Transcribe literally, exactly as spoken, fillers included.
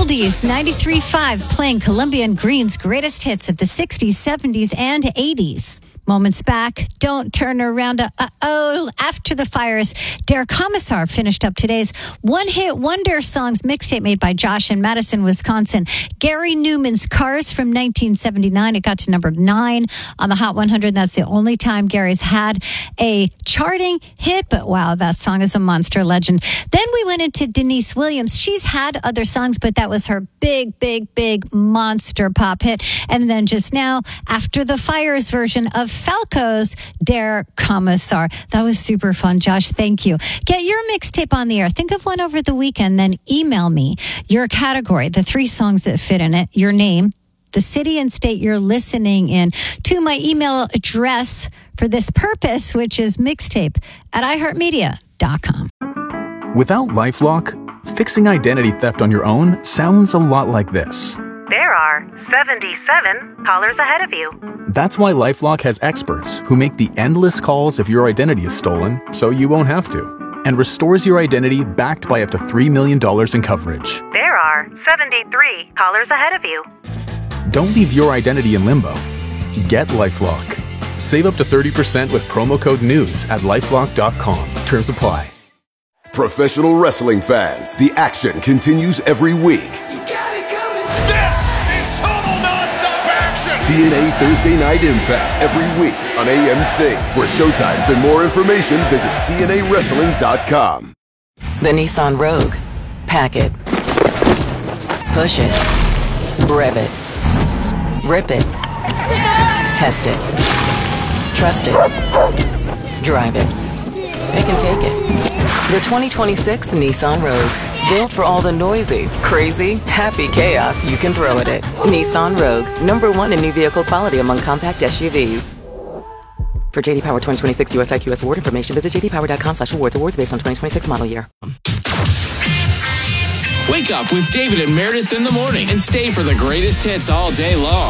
Oldies, ninety-three point five, playing Columbia and Green's greatest hits of the sixties, seventies, and eighties. Moments back, Don't Turn Around. Uh-oh. After the Fires, Der Kommissar finished up today's one-hit wonder songs mixtape made by Josh in Madison, Wisconsin. Gary Newman's Cars from nineteen seventy-nine. It got to number nine on the Hot one hundred. That's the only time Gary's had a charting hit. But wow, that song is a monster legend. Then we went into Denise Williams. She's had other songs, but that was her big, big, big monster pop hit. And then just now, After the Fires version of Falco's Der Kommissar. That was super fun, Josh. Thank you. Get your mixtape on the air. Think of one over the weekend, then email me your category, the three songs that fit in it, your name, the city and state you're listening in, to my email address for this purpose, which is mixtape at i heart media dot com. Without LifeLock, fixing identity theft on your own sounds a lot like this. There are seventy-seven callers ahead of you. That's why LifeLock has experts who make the endless calls if your identity is stolen, so you won't have to, and restores your identity backed by up to three million dollars in coverage. There are seventy-three callers ahead of you. Don't leave your identity in limbo. Get LifeLock. Save up to thirty percent with promo code NEWS at lifelock dot com. Terms apply. Professional wrestling fans, the action continues every week. T N A Thursday Night Impact every week on A M C. For showtimes and more information, visit T N A wrestling dot com. The Nissan Rogue. Pack it. Push it. Rev it. Rip it. Test it. Trust it. Drive it. It can take it. The twenty twenty-six Nissan Rogue. Built for all the noisy, crazy, happy chaos you can throw at it. Nissan Rogue, number one in new vehicle quality among compact S U Vs. For J D Power twenty twenty-six U S I Q S award information, visit j d power dot com slash awards. Awards based on twenty twenty-six model year. Wake up with David and Meredith in the morning and stay for the greatest hits all day long.